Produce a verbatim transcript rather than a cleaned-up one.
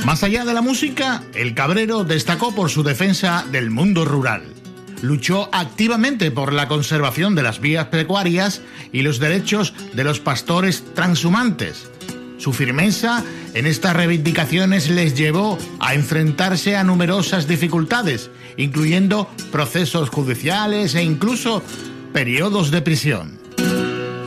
Más allá de la música, el Cabrero destacó por su defensa del mundo rural. Luchó activamente por la conservación de las vías pecuarias y los derechos de los pastores transhumantes. Su firmeza en estas reivindicaciones les llevó a enfrentarse a numerosas dificultades, incluyendo procesos judiciales e incluso periodos de prisión.